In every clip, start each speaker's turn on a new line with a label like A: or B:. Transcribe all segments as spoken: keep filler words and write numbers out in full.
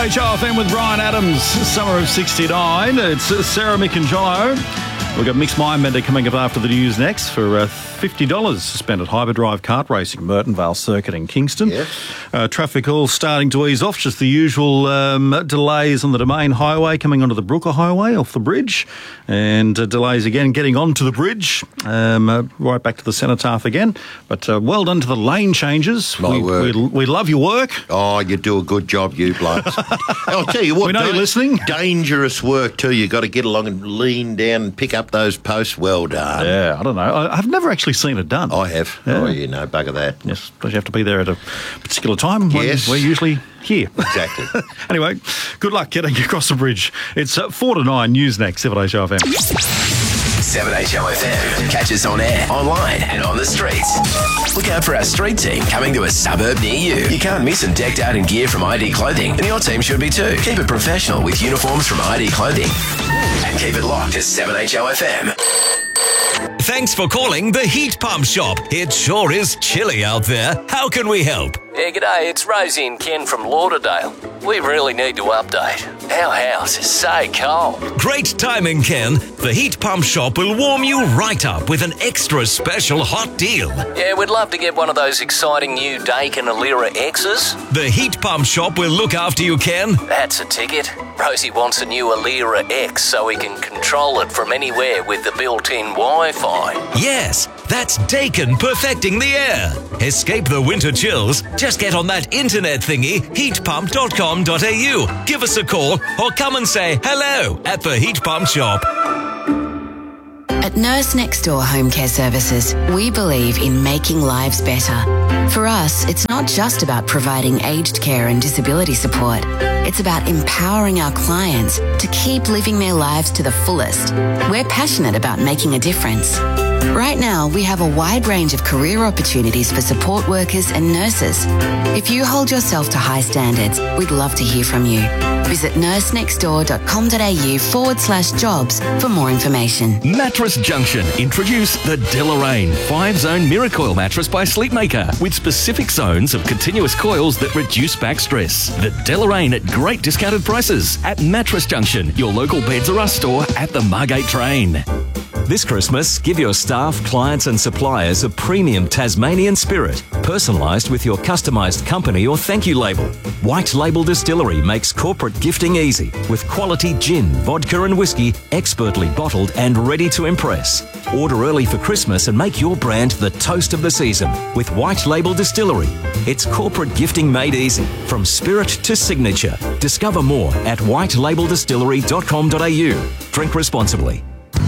A: H R F M with Brian Adams, Summer of sixty-nine. It's Sarah, Mick and Jono. We've got Mixed Mindbender coming up after the news next for uh, fifty dollars spent at Hyperdrive Kart Racing, Mertonvale Circuit in Kingston.
B: Yes.
A: Uh, traffic all starting to ease off, just the usual um, delays on the Domain Highway coming onto the Brooker Highway off the bridge, and uh, delays again getting onto the bridge, um, uh, right back to the Cenotaph again. But uh, well done to the lane changes.
B: My
A: we,
B: word.
A: we, we love your work.
B: Oh, you do a good job, you blokes. I'll tell you what.
A: We know you're listening.
B: Dangerous work, too. You've got to get along and lean down and pick up those posts. Well done.
A: Yeah, I don't know. I, I've never actually seen it done.
B: I have.
A: Yeah.
B: Oh, you know, bugger that.
A: Yes, but you have to be there at a particular time when
B: Yes.
A: we're usually here.
B: Exactly.
A: Anyway, good luck getting across the bridge. It's uh, four to nine news next, seven H O F M.
C: seven H O F M. Catch us on air, online and on the streets. Look out for our street team coming to a suburb near you. You can't miss them decked out in gear from I D Clothing, and your team should be too. Keep it professional with uniforms from I D Clothing. And keep it locked to seven H O F M.
D: Thanks for calling the Heat Pump Shop. It sure is chilly out there. How can we help?
E: Yeah, g'day, it's Rosie and Ken from Lauderdale. We really need to update. Our house is so cold.
D: Great timing, Ken. The Heat Pump Shop will warm you right up with an extra special hot deal.
E: Yeah, we'd love to get one of those exciting new Daikin Alira X's.
D: The Heat Pump Shop will look after you, Ken.
E: That's a ticket. Rosie wants a new Alira X so we can control it from anywhere with the built-in Wi-Fi.
D: Yes, that's Daikin perfecting the air. Escape the winter chills. Just get on that internet thingy, heat pump dot com dot a u. Give us a call or come and say hello at the Heat Pump Shop.
F: At Nurse Next Door Home Care Services, we believe in making lives better. For us, it's not just about providing aged care and disability support. It's about empowering our clients to keep living their lives to the fullest. We're passionate about making a difference. Right now, we have a wide range of career opportunities for support workers and nurses. If you hold yourself to high standards, we'd love to hear from you. Visit nurse next door dot com dot a u forward slash jobs for more information.
G: Mattress Junction introduce the Deloraine five-zone Miracoil mattress by Sleepmaker with specific zones of continuous coils that reduce back stress. The Deloraine at great discounted prices at Mattress Junction, your local Beds R Us store at the Margate Train. This Christmas, give your staff, clients and suppliers a premium Tasmanian spirit, personalised with your customised company or thank you label. White Label Distillery makes corporate gifting easy with quality gin, vodka and whiskey, expertly bottled and ready to impress. Order early for Christmas and make your brand the toast of the season with White Label Distillery. It's corporate gifting made easy, from spirit to signature. Discover more at white label distillery dot com dot a u. Drink responsibly.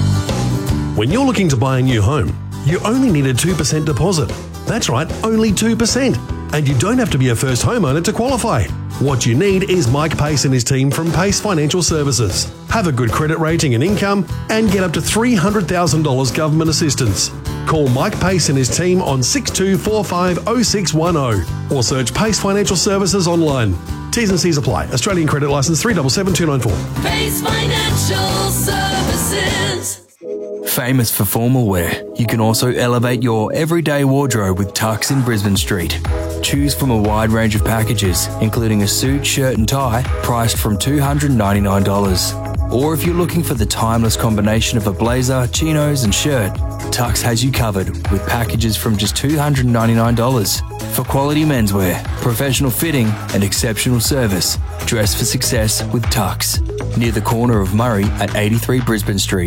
H: When you're looking to buy a new home, you only need a two percent deposit. That's right, only two percent. And you don't have to be a first homeowner to qualify. What you need is Mike Pace and his team from Pace Financial Services. Have a good credit rating and income and get up to three hundred thousand dollars government assistance. Call Mike Pace and his team on six two four five oh six one oh or search Pace Financial Services online. T's and C's apply. Australian credit licence three seven seven two nine four.
I: Pace Financial Services.
J: Famous for formal wear, you can also elevate your everyday wardrobe with Tux in Brisbane Street. Choose from a wide range of packages, including a suit, shirt and tie, priced from two hundred ninety-nine dollars. Or if you're looking for the timeless combination of a blazer, chinos and shirt, Tux has you covered with packages from just two hundred ninety-nine dollars. For quality menswear, professional fitting and exceptional service, dress for success with Tux. Near the corner of Murray at eighty-three Brisbane Street.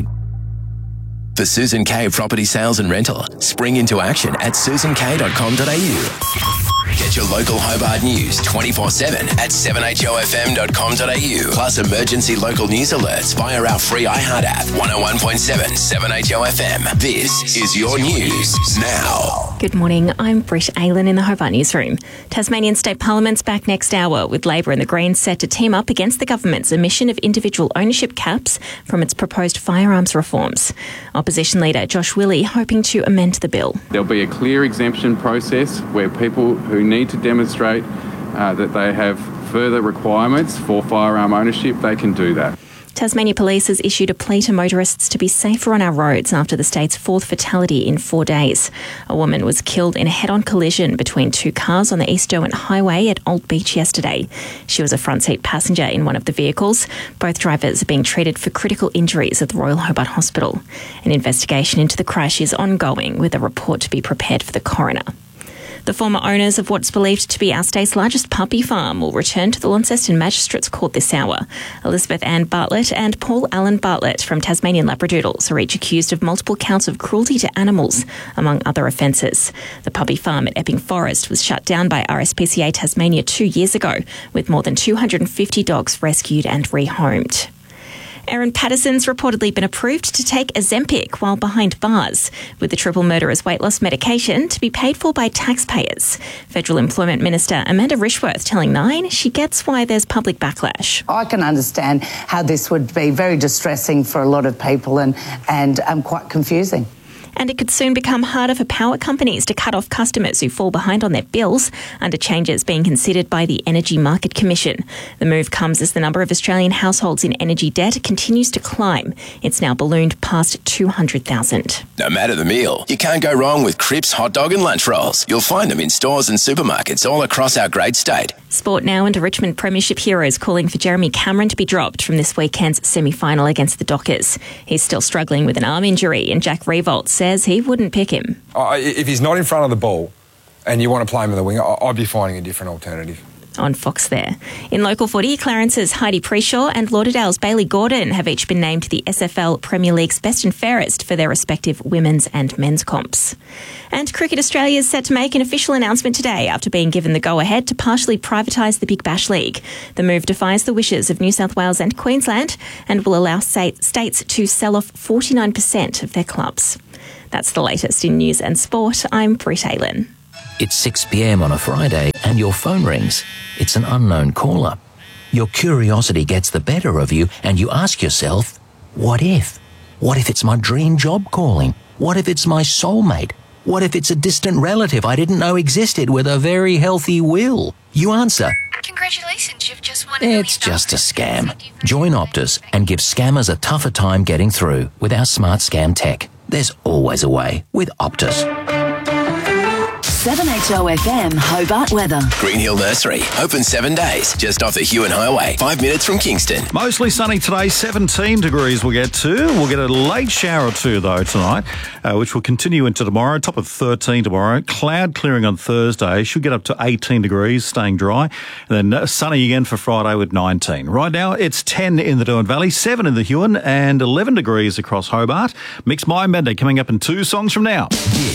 C: For Susan K Property Sales and Rental, spring into action at susan k dot com dot a u. Get your local Hobart news twenty-four seven at seven h o f m dot com dot a u. Plus emergency local news alerts via our free iHeart app. one oh one point seven seven H O F M. This is your news now.
K: Good morning, I'm Britt Aylan in the Hobart Newsroom. Tasmanian State Parliament's back next hour, with Labor and the Greens set to team up against the government's omission of individual ownership caps from its proposed firearms reforms. Opposition leader Josh Willey hoping to amend the bill.
L: There'll be a clear exemption process where people who need to demonstrate uh, that they have further requirements for firearm ownership, they can do that.
K: Tasmania Police has issued a plea to motorists to be safer on our roads after the state's fourth fatality in four days. A woman was killed in a head-on collision between two cars on the East Derwent Highway at Old Beach yesterday. She was a front seat passenger in one of the vehicles. Both drivers are being treated for critical injuries at the Royal Hobart Hospital. An investigation into the crash is ongoing, with a report to be prepared for the coroner. The former owners of what's believed to be our state's largest puppy farm will return to the Launceston Magistrates Court this hour. Elizabeth Ann Bartlett and Paul Allen Bartlett from Tasmanian Labradoodles are each accused of multiple counts of cruelty to animals, among other offences. The puppy farm at Epping Forest was shut down by R S P C A Tasmania two years ago, with more than two hundred fifty dogs rescued and rehomed. Erin Patterson's reportedly been approved to take Ozempic while behind bars, with the triple murderer's weight loss medication to be paid for by taxpayers. Federal Employment Minister Amanda Rishworth telling Nine she gets why there's public backlash.
M: I can understand how this would be very distressing for a lot of people and, and um, quite confusing.
K: And it could soon become harder for power companies to cut off customers who fall behind on their bills, under changes being considered by the Energy Market Commission. The move comes as the number of Australian households in energy debt continues to climb. It's now ballooned past two hundred thousand.
C: No matter the meal, you can't go wrong with Cripps hot dog and lunch rolls. You'll find them in stores and supermarkets all across our great state.
K: Sport now, and a Richmond Premiership heroes calling for Jeremy Cameron to be dropped from this weekend's semi-final against the Dockers. He's still struggling with an arm injury, and Jack Revolt says he wouldn't pick him.
N: Uh, if he's not in front of the ball and you want to play him in the wing, I'd be finding a different alternative.
K: On Fox there. In local footy, Clarence's Heidi Preshaw and Lauderdale's Bailey Gordon have each been named the S F L Premier League's best and fairest for their respective women's and men's comps. And Cricket Australia is set to make an official announcement today after being given the go-ahead to partially privatise the Big Bash League. The move defies the wishes of New South Wales and Queensland and will allow states to sell off forty-nine percent of their clubs. That's the latest in news and sport. I'm Britt Aylen.
O: It's six p.m. on a Friday and your phone rings. It's an unknown caller. Your curiosity gets the better of you and you ask yourself, what if? What if it's my dream job calling? What if it's my soulmate? What if it's a distant relative I didn't know existed with a very healthy will? You answer,
P: congratulations, you've just won.
O: It's just a scam. Join Optus and give scammers a tougher time getting through with our smart scam tech. There's always a way with Optus.
Q: seven H O F M Hobart weather.
C: Green Hill Nursery, open seven days, just off the Hewan Highway, five minutes from Kingston.
A: Mostly sunny today, seventeen degrees we'll get to. We'll get a late shower or two, though, tonight, uh, which will continue into tomorrow. Top of thirteen tomorrow. Cloud clearing on Thursday. Should get up to eighteen degrees, staying dry. And then uh, sunny again for Friday with nineteen. Right now, it's ten in the Derwent Valley, seven in the Hewan, and eleven degrees across Hobart. Mixed Mind Bender coming up in two songs from now.